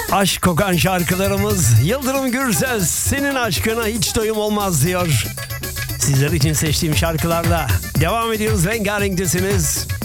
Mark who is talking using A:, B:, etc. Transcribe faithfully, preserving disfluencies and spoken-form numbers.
A: Aşk kokan şarkılarımız. Yıldırım Gürses senin aşkına hiç doyum olmaz diyor. Sizler için seçtiğim şarkılarla devam ediyoruz. Rengarenktesiniz.